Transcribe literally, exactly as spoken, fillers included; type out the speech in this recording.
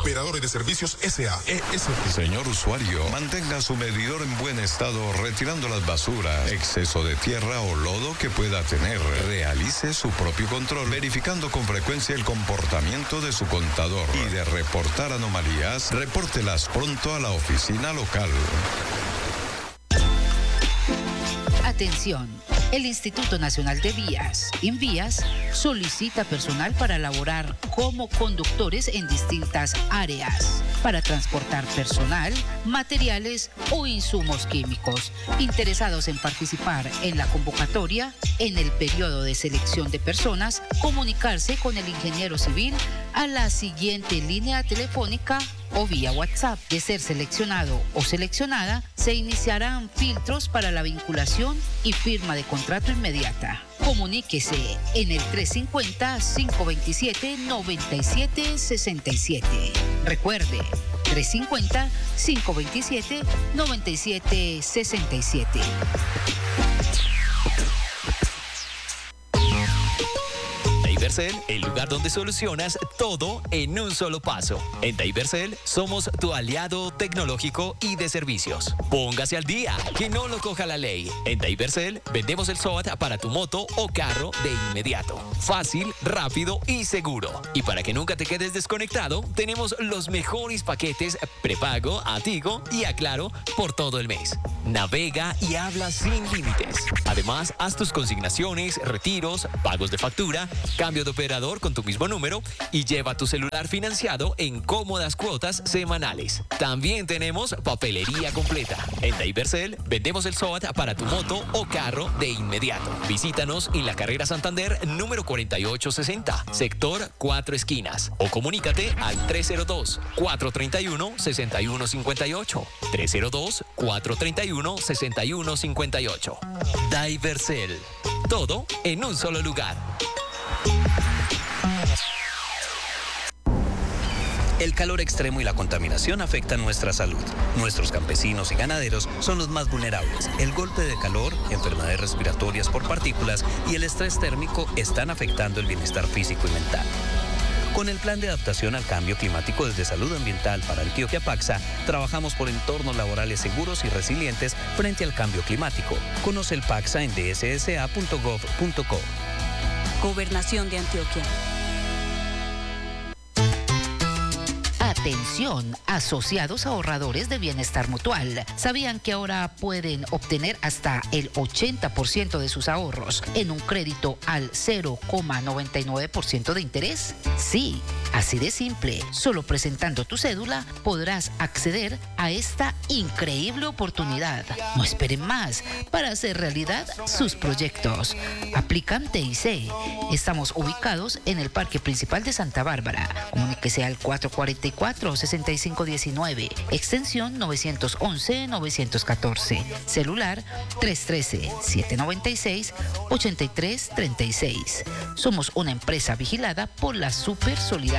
Operadores de Servicios S A E S P. Señor usuario, mantenga su medidor en buen estado retirando las basuras, exceso de tierra o lodo que pueda tener. Realice su propio control, verificando con frecuencia el comportamiento de su contador. Y de reportar anomalías, repórtelas pronto a la oficina local. Atención, el Instituto Nacional de Vías, INVÍAS, solicita personal para laborar como conductores en distintas áreas, para transportar personal, materiales o insumos químicos. Interesados en participar en la convocatoria, en el periodo de selección de personas, comunicarse con el ingeniero civil a la siguiente línea telefónica o vía WhatsApp. De ser seleccionado o seleccionada, se iniciarán filtros para la vinculación y firma de contrato inmediata. Comuníquese en el tres cinco cero, cinco dos siete, nueve siete seis siete. Recuerde, tres cinco cero, cinco dos siete, nueve siete seis siete. Daivercel, el lugar donde solucionas todo en un solo paso. En Daivercel somos tu aliado tecnológico y de servicios. Póngase al día, que no lo coja la ley. En Daivercel vendemos el S O A T para tu moto o carro de inmediato. Fácil, rápido y seguro. Y para que nunca te quedes desconectado, tenemos los mejores paquetes prepago a Tigo y a Claro por todo el mes. Navega y habla sin límites. Además, haz tus consignaciones, retiros, pagos de factura, cambio de operador con tu mismo número y lleva tu celular financiado en cómodas cuotas semanales. También tenemos papelería completa. En Daivercel vendemos el S O A T para tu moto o carro de inmediato. Visítanos en la carrera Santander número cuarenta y ocho sesenta, sector Cuatro Esquinas, o comunícate al tres cero dos, cuatro tres uno, seis uno cinco ocho, tres cero dos, cuatro tres uno, seis uno cinco ocho. Daivercel, todo en un solo lugar. El calor extremo y la contaminación afectan nuestra salud. Nuestros campesinos y ganaderos son los más vulnerables. El golpe de calor, enfermedades respiratorias por partículas y el estrés térmico están afectando el bienestar físico y mental. Con el Plan de Adaptación al Cambio Climático desde Salud Ambiental para Antioquia Paxa, trabajamos por entornos laborales seguros y resilientes frente al cambio climático. Conoce el Paxa en d s s a punto gov punto co. Gobernación de Antioquia. Atención, asociados ahorradores de Bienestar Mutual. ¿Sabían que ahora pueden obtener hasta el ochenta por ciento de sus ahorros en un crédito al cero coma noventa y nueve por ciento de interés? Sí, así de simple. Solo presentando tu cédula podrás acceder a esta increíble oportunidad. No esperen más para hacer realidad sus proyectos. Aplican T I C. Estamos ubicados en el Parque Principal de Santa Bárbara. Comuníquese al cuatro cuatro cuatro, seis cinco uno nueve, extensión novecientos once, novecientos catorce, celular tres uno tres, siete nueve seis, ocho tres tres seis. Somos una empresa vigilada por la Super Solidaria.